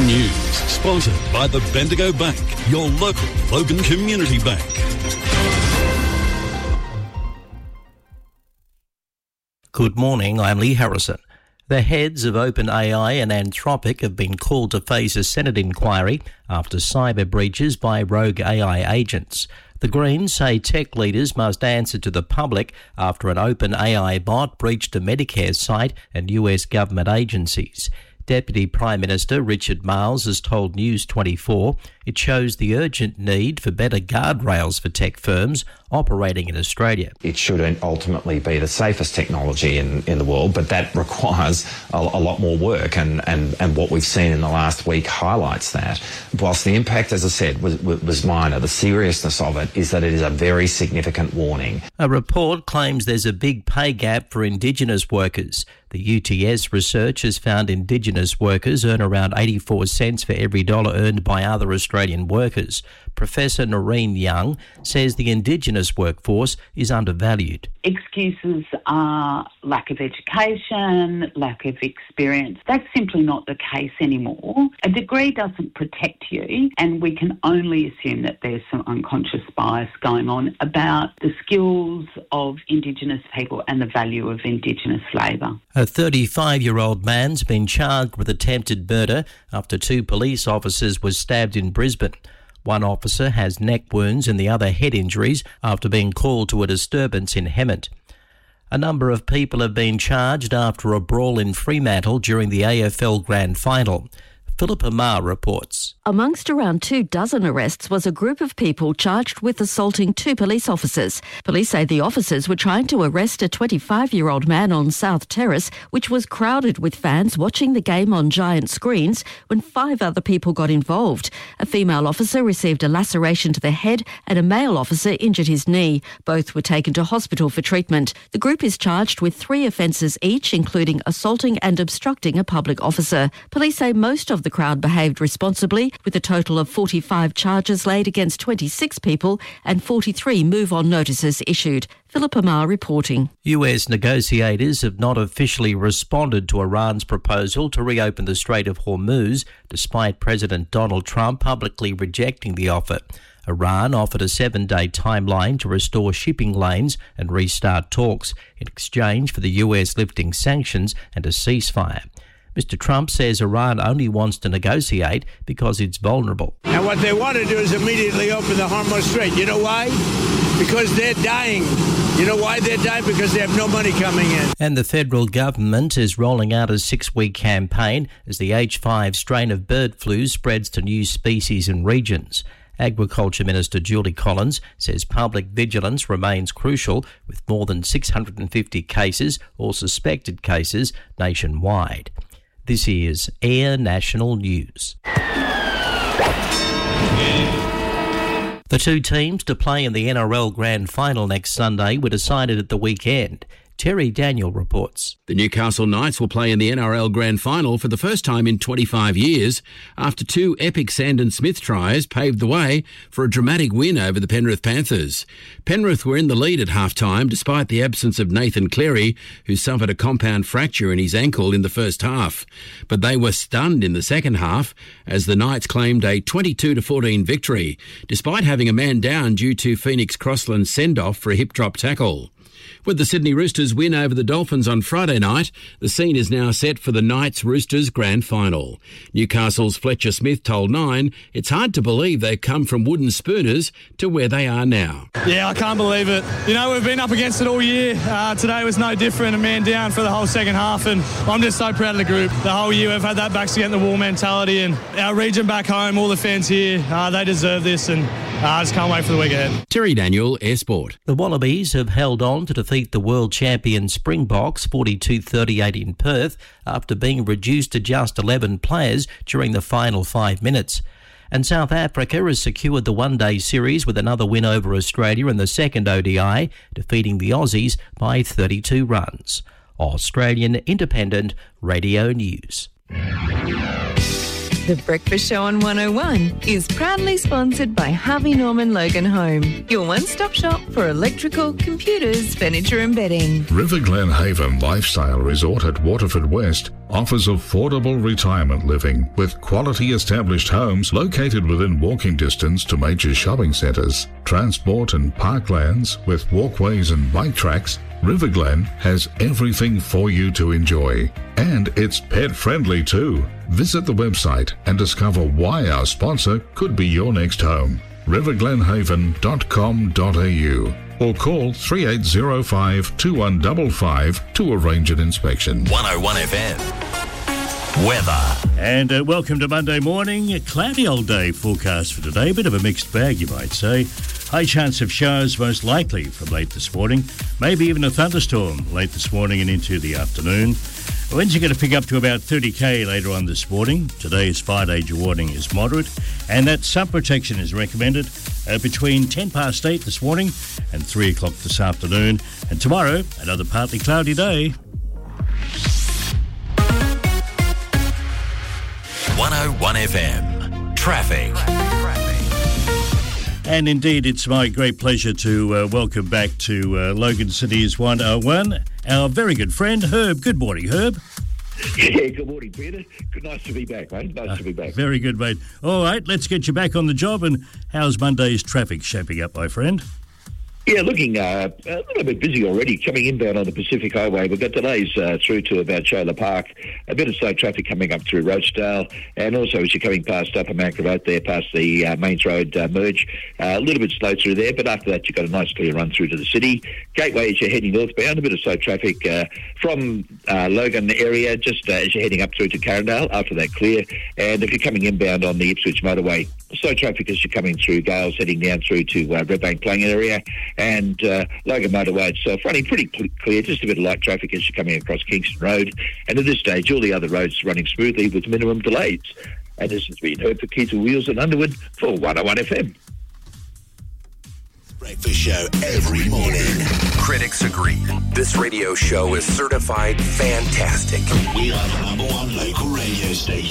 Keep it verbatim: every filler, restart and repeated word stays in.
News, sponsored by the Bendigo Bank, your local Logan Community Bank. Good morning, I'm Lee Harrison. The heads of OpenAI and Anthropic have been called to face a Senate inquiry after cyber breaches by rogue A I agents. The Greens say tech leaders must answer to the public after an OpenAI bot breached a Medicare site and U S government agencies. Deputy Prime Minister Richard Marles has told News twenty-four it shows the urgent need for better guardrails for tech firms operating in Australia. It should ultimately be the safest technology in, in the world, but that requires a, a lot more work, and, and, and what we've seen in the last week highlights that. Whilst the impact, as I said, was, was minor, the seriousness of it is that it is a very significant warning. A report claims there's a big pay gap for Indigenous workers. The U T S research has found Indigenous workers earn around eighty-four cents for every dollar earned by other Australian workers. Professor Noreen Young says the Indigenous workforce is undervalued. Excuses are lack of education, lack of experience. That's simply not the case anymore. A degree doesn't protect you, and we can only assume that there's some unconscious bias going on about the skills of Indigenous people and the value of Indigenous labour. A thirty-five-year-old man's been charged with attempted murder after two police officers were stabbed in Brisbane. One officer has neck wounds and the other head injuries after being called to a disturbance in Hemmant. A number of people have been charged after a brawl in Fremantle during the A F L Grand Final. Philip Amar reports. Amongst around two dozen arrests was a group of people charged with assaulting two police officers. Police say the officers were trying to arrest a twenty-five-year-old man on South Terrace, which was crowded with fans watching the game on giant screens, when five other people got involved. A female officer received a laceration to the head and a male officer injured his knee. Both were taken to hospital for treatment. The group is charged with three offences each, including assaulting and obstructing a public officer. Police say most of the crowd behaved responsibly, with a total of forty-five charges laid against twenty-six people and forty-three move-on notices issued. Philip Amar reporting. U S negotiators have not officially responded to Iran's proposal to reopen the Strait of Hormuz, despite President Donald Trump publicly rejecting the offer. Iran offered a seven-day timeline to restore shipping lanes and restart talks in exchange for the U S lifting sanctions and a ceasefire. Mister Trump says Iran only wants to negotiate because it's vulnerable. And what they want to do is immediately open the Hormuz Strait. You know why? Because they're dying. You know why they're dying? Because they have no money coming in. And the federal government is rolling out a six-week campaign as the H five strain of bird flu spreads to new species and regions. Agriculture Minister Julie Collins says public vigilance remains crucial, with more than six hundred fifty cases or suspected cases nationwide. This is Air National News. The two teams to play in the N R L Grand Final next Sunday were decided at the weekend. Terry Daniel reports. The Newcastle Knights will play in the N R L Grand Final for the first time in twenty-five years after two epic Sandon Smith tries paved the way for a dramatic win over the Penrith Panthers. Penrith were in the lead at half-time despite the absence of Nathan Cleary, who suffered a compound fracture in his ankle in the first half. But they were stunned in the second half as the Knights claimed a twenty-two to fourteen victory, despite having a man down due to Phoenix Crossland's send-off for a hip-drop tackle. With the Sydney Roosters win over the Dolphins on Friday night, the scene is now set for the Knights-Roosters Grand Final. Newcastle's Fletcher Smith told Nine it's hard to believe they've come from wooden spooners to where they are now. Yeah, I can't believe it. You know, we've been up against it all year. Uh, today was no different, a man down for the whole second half, and I'm just so proud of the group. The whole year we've had that backs against the wall mentality, and our region back home, all the fans here, uh, they deserve this, and uh, I just can't wait for the week ahead. Terry Daniel, Air Sport. The Wallabies have held on to defeat the world champion Springboks forty-two thirty-eight in Perth after being reduced to just eleven players during the final five minutes. And South Africa has secured the one-day series with another win over Australia in the second O D I, defeating the Aussies by thirty-two runs. Australian Independent Radio News. The Breakfast Show on one oh one is proudly sponsored by Harvey Norman Logan Home, your one-stop shop for electrical, computers, furniture and bedding. River Glen Haven Lifestyle Resort at Waterford West offers affordable retirement living with quality established homes located within walking distance to major shopping centres, transport and parklands with walkways and bike tracks. River Glen has everything for you to enjoy. And it's pet friendly too. Visit the website and discover why our sponsor could be your next home. river glen haven dot com dot a u or call three eight zero five, two one five five to arrange an inspection. one oh one F M. Weather. And uh, welcome to Monday morning. A cloudy old day forecast for today. Bit of a mixed bag, you might say. High chance of showers most likely from late this morning. Maybe even a thunderstorm late this morning and into the afternoon. Winds are going to pick up to about thirty k later on this morning. Today's fire-danger warning is moderate, and that sun protection is recommended uh, between ten past eight this morning and three o'clock this afternoon. And tomorrow, another partly cloudy day. one oh one F M. Traffic. And indeed, it's my great pleasure to uh, welcome back to uh, Logan City's one oh one our very good friend, Herb. Good morning, Herb. Yeah, good morning, Peter. Good, nice to be back, mate. Nice uh, to be back. Very good, mate. All right, let's get you back on the job. And how's Monday's traffic shaping up, my friend? Yeah, looking uh, a little bit busy already, coming inbound on the Pacific Highway. We've got delays uh, through to about Chola Park, a bit of slow traffic coming up through Rochedale, and also as you're coming past Upper Manca Road there, past the uh, Mains Road uh, merge, uh, a little bit slow through there, but after that you've got a nice clear run through to the city. Gateway as you're heading northbound, a bit of slow traffic uh, from uh, Logan area, just uh, as you're heading up through to Carindale, after that clear. And if you're coming inbound on the Ipswich motorway, slow traffic as you're coming through Gales, heading down through to uh, Redbank Playing area, and uh, Logan motorway itself running pretty clear, just a bit of light traffic as you're coming across Kingston Road. And at this stage, all the other roads running smoothly with minimum delays. And this has been Herb for Keith Wheels and Underwood for one oh one F M. Breakfast show every morning. Critics agree. This radio show is certified fantastic. We are the number one local radio station.